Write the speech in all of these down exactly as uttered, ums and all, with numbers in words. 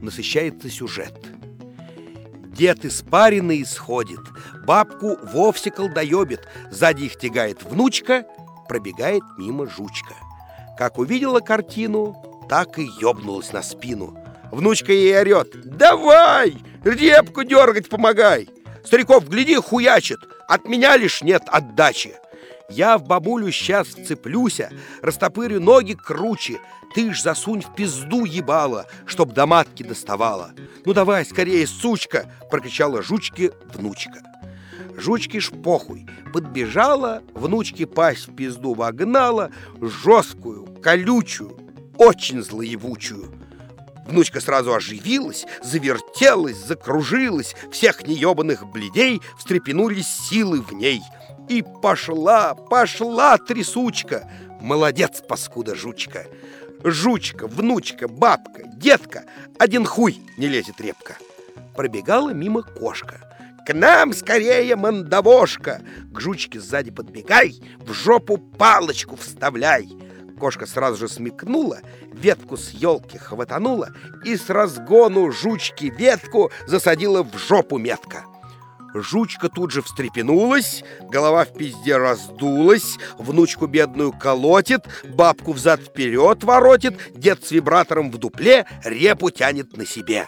насыщается сюжет. Дед испаренный исходит, бабку вовсе колдоебит, сзади их тягает внучка, пробегает мимо жучка. Как увидела картину, так и ёбнулась на спину. Внучка ей орет: «Давай, репку дергать помогай! Стариков, гляди, хуячит, от меня лишь нет отдачи. Я в бабулю сейчас вцеплюся, растопырю ноги круче, ты ж засунь в пизду ебало, чтоб до матки доставала. Ну давай скорее, сучка!» — прокричала жучке внучка. Жучке ж похуй, подбежала, внучке пасть в пизду вогнала, жесткую, колючую, очень злоевучую. Внучка сразу оживилась, завертелась, закружилась, всех неебаных бледей встрепенулись силы в ней. И пошла, пошла трясучка. Молодец, паскуда жучка. Жучка, внучка, бабка, детка, один хуй не лезет репка. Пробегала мимо кошка. «К нам скорее, мандавошка!» К жучке сзади подбегай, в жопу палочку вставляй. Кошка сразу же смекнула, ветку с елки хватанула и с разгону жучки ветку засадила в жопу метко. Жучка тут же встрепенулась, голова в пизде раздулась, внучку бедную колотит, бабку взад-вперед воротит, дед с вибратором в дупле репу тянет на себе.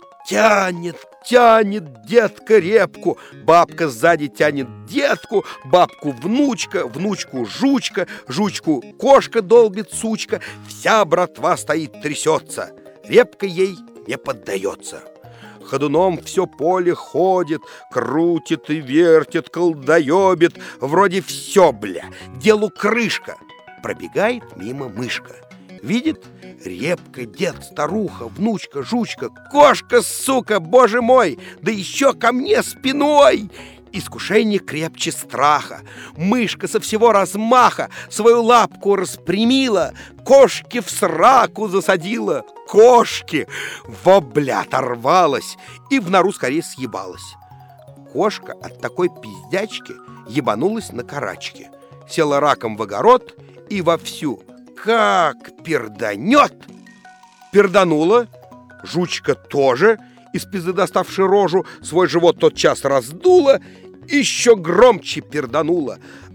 Тянет, тянет детка репку, бабка сзади тянет детку, бабку внучка, внучку жучка, жучку кошка долбит сучка, вся братва стоит трясется, репка ей не поддается. Ходуном все поле ходит, крутит и вертит, колдоебит, вроде все, бля, делу крышка. Пробегает мимо мышка. Видит: репка, дед, старуха, внучка, жучка, кошка, сука, боже мой, да еще ко мне спиной. Искушение крепче страха. Мышка со всего размаха свою лапку распрямила, кошки в сраку засадила, кошки вобля оторвалась и в нору скорее съебалась. Кошка от такой пиздячки ебанулась на карачке, села раком в огород и вовсю как перданет. Перданула, жучка тоже, из пизды доставши рожу, свой живот тотчас раздула, еще громче перданула.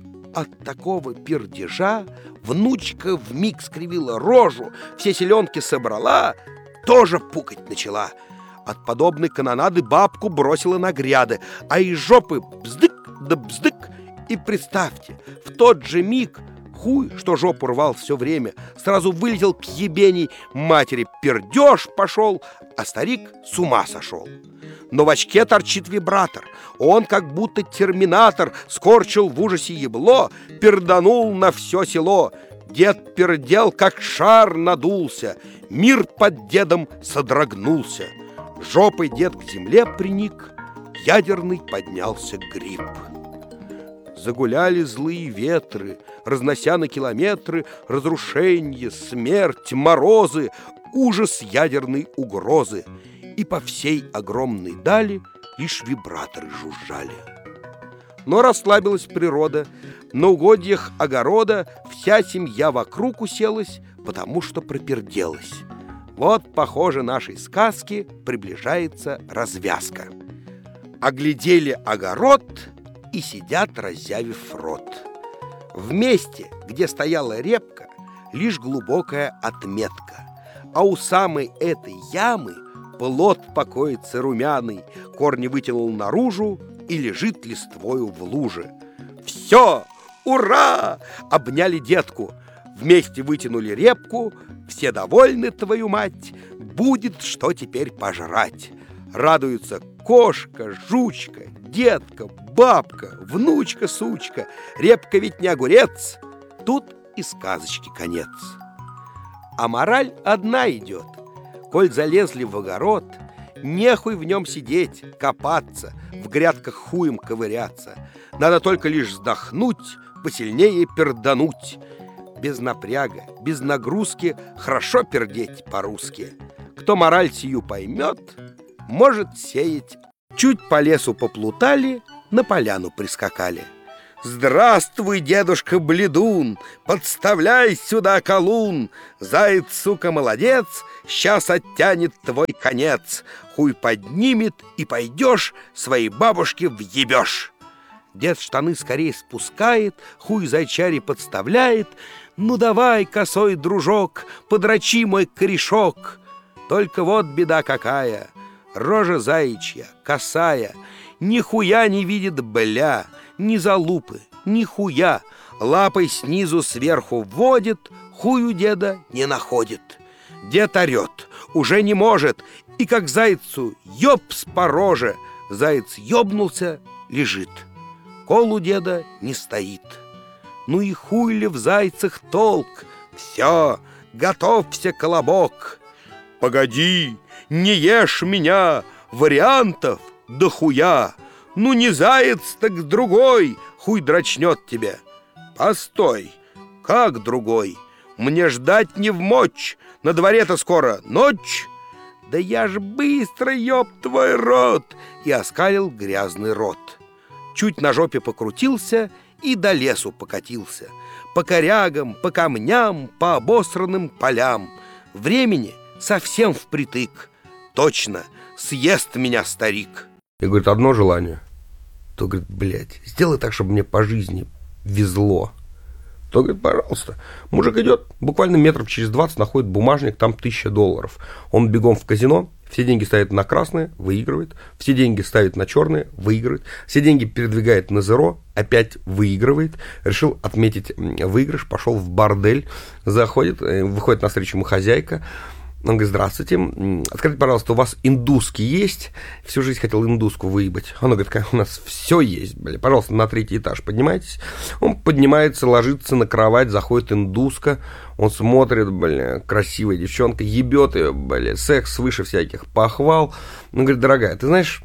От такого пердежа внучка вмиг скривила рожу, все селенки собрала, тоже пукать начала. От подобной канонады бабку бросила на гряды, а из жопы бздык да бздык. И представьте, в тот же миг хуй, что жопу рвал все время, сразу вылетел к ебеней матери. Пердеж пошел, а старик с ума сошел. Но в очке торчит вибратор. Он, как будто терминатор, скорчил в ужасе ебло, перданул на все село. Дед пердел, как шар надулся, мир под дедом содрогнулся. Жопой дед к земле приник, ядерный поднялся гриб. Загуляли злые ветры, разнося на километры разрушение, смерть, морозы, ужас ядерной угрозы. И по всей огромной дали лишь вибраторы жужжали. Но расслабилась природа, на угодьях огорода вся семья вокруг уселась, потому что проперделась. Вот, похоже, нашей сказки приближается развязка. Оглядели огород и сидят, раззявив рот. В месте, где стояла репка, лишь глубокая отметка, а у самой этой ямы плод покоится румяный, корни вытянул наружу и лежит листвою в луже. Все! Ура! Обняли детку, вместе вытянули репку, все довольны, твою мать, будет что теперь пожрать. Радуются кошка, жучка, детка, бабка, внучка, сучка. Репка ведь не огурец. Тут и сказочки конец. А мораль одна идет. Коль залезли в огород, нехуй в нем сидеть, копаться, в грядках хуем ковыряться. Надо только лишь вздохнуть, посильнее пердануть. Без напряга, без нагрузки хорошо пердеть по-русски. Кто мораль сию поймет, может сеять. Чуть по лесу поплутали, на поляну прискакали. Здравствуй, дедушка Бледун, подставляй сюда колун. Заяц, сука, молодец, сейчас оттянет твой конец. Хуй поднимет и пойдешь, своей бабушке въебешь. Дед штаны скорее спускает, хуй зайчаре подставляет. Ну давай, косой дружок, подрачи мой корешок. Только вот беда какая, рожа заячья, косая, нихуя не видит бля, ни залупы, нихуя. Лапой снизу сверху вводит, хую деда не находит. Дед орет, уже не может, и как зайцу ёбс по роже. Заяц ёбнулся, лежит. Кол у деда не стоит. Ну и хуй ли в зайцах толк? Все, готовься, колобок. Погоди, не ешь меня, вариантов да хуя. Ну не заяц, так другой хуй дрочнет тебе. Постой, как другой? Мне ждать не вмочь, на дворе-то скоро ночь. Да я ж быстро, ёб твой рот! И оскалил грязный рот. Чуть на жопе покрутился и до лесу покатился. По корягам, по камням, по обосранным полям. Времени совсем впритык. Точно, съест меня старик. И говорит, одно желание. То говорит, блядь, сделай так, чтобы мне по жизни везло. То говорит, пожалуйста. Мужик идет, буквально метров через двадцать находит бумажник, там тысяча долларов. Он бегом в казино, все деньги ставит на красные, выигрывает. Все деньги ставит на черные, выигрывает. Все деньги передвигает на зеро, опять выигрывает. Решил отметить выигрыш, пошел в бордель, заходит, выходит навстречу ему хозяйка. Он говорит, здравствуйте, скажите, пожалуйста, у вас индуски есть? Всю жизнь хотел индуску выебать. Он говорит, у нас все есть, бля, пожалуйста, на третий этаж поднимайтесь. Он поднимается, ложится на кровать, заходит индуска. Он смотрит, бля, красивая девчонка, ебет ее, бля, секс выше всяких похвал. Он говорит, дорогая, ты знаешь,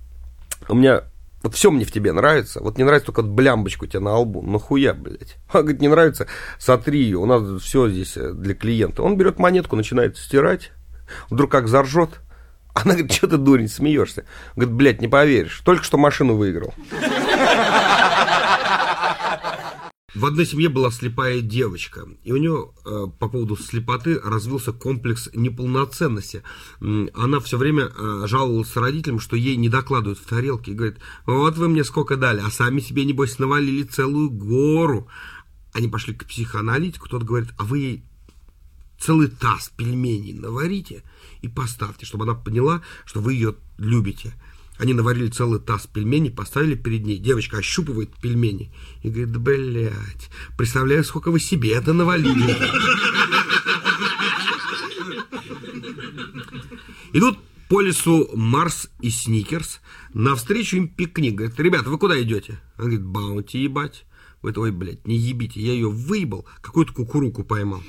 у меня... Вот все мне в тебе нравится. Вот не нравится только вот блямбочку у тебя на лбу. Нахуя, блядь? Он говорит, не нравится, сотри ее. У нас все здесь для клиента. Он берет монетку, начинает стирать. Вдруг как заржет. Она говорит, что ты, дурень, смеешься? Он говорит, блядь, не поверишь. Только что машину выиграл. В одной семье была слепая девочка, и у нее э, по поводу слепоты развился комплекс неполноценности. Она все время э, жаловалась родителям, что ей не докладывают в тарелке, и говорит, вот вы мне сколько дали, а сами себе, небось, навалили целую гору. Они пошли к психоаналитику, тот говорит, а вы ей целый таз пельменей наварите и поставьте, чтобы она поняла, что вы ее любите. Они наварили целый таз пельменей, поставили перед ней. Девочка ощупывает пельмени и говорит, да, блядь, представляю, сколько вы себе это навалили. Идут по лесу Марс и Сникерс. Навстречу им пикник. Говорит, ребята, вы куда идете? Он говорит, баунти ебать. Вы этого, блядь, не ебите. Я ее выебал, какую-то кукуруку поймал.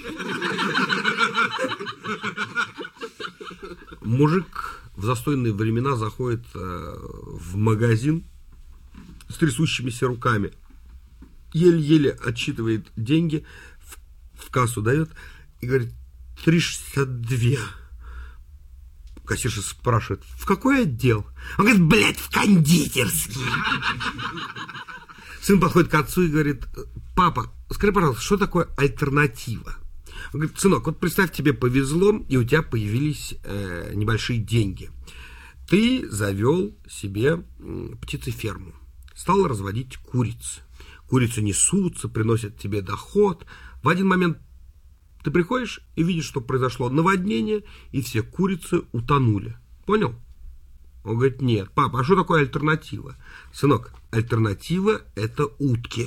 Мужик в застойные времена заходит э, в магазин с трясущимися руками, еле-еле отсчитывает деньги, в, в кассу дает и говорит, три шестьдесят два. Кассирша спрашивает, в какой отдел? Он говорит, блядь, в кондитерский. Сын подходит к отцу и говорит, папа, скажи, пожалуйста, что такое альтернатива? Он говорит, сынок, вот представь, тебе повезло, и у тебя появились э, небольшие деньги. Ты завел себе э, птицеферму, стал разводить куриц. Курицы несутся, приносят тебе доход. В один момент ты приходишь и видишь, что произошло наводнение, и все курицы утонули. Понял? Он говорит, нет, папа, а что такое альтернатива? Сынок, альтернатива – это утки.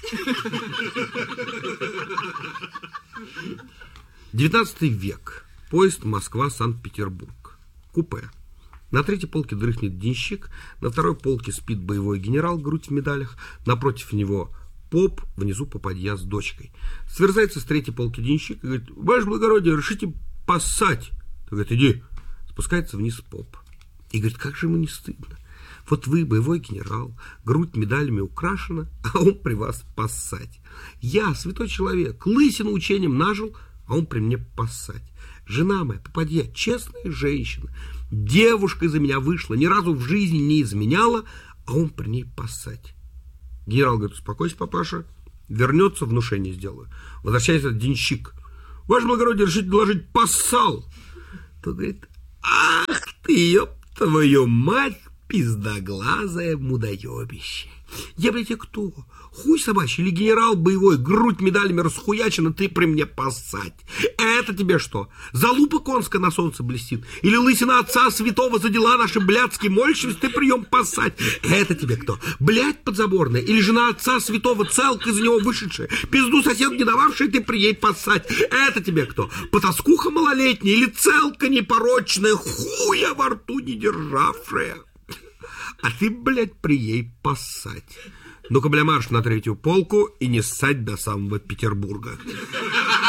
девятнадцатый век. Поезд Москва-Санкт-Петербург. Купе. На третьей полке дрыхнет денщик, на второй полке спит боевой генерал, грудь в медалях, напротив него поп, внизу попадья с дочкой. Сверзается с третьей полки денщик и говорит, ваше благородие, решите поссать. Он говорит, иди. Спускается вниз поп. И говорит, как же ему не стыдно. Вот вы, боевой генерал, грудь медалями украшена, а он при вас поссать. Я, святой человек, лысину учением нажил, а он при мне поссать. Жена моя, попадья, честная женщина, девушка из-за меня вышла, ни разу в жизни не изменяла, а он при ней поссать. Генерал говорит, успокойся, папаша, вернется, внушение сделаю. Возвращается денщик. Ваше благородие, решите доложить, поссал. То говорит, ах ты, ёб твою мать, пиздоглазое мудоебище. Я, блядь, я кто? Хуй собачий или генерал боевой, грудь медалями расхуячена, ты при мне поссать. Это тебе что? Залупа конская на солнце блестит? Или лысина отца святого за дела наши блядские мольщивость, ты прием поссать? Это тебе кто? Блядь подзаборная? Или жена отца святого, целка из него вышедшая, пизду сосед не дававшая, ты при ей поссать? Это тебе кто? Потаскуха малолетняя или целка непорочная, хуя во рту не державшая? А ты, блядь, при ей поссать. Ну-ка, бля, марш на третью полку и не ссать до самого Петербурга.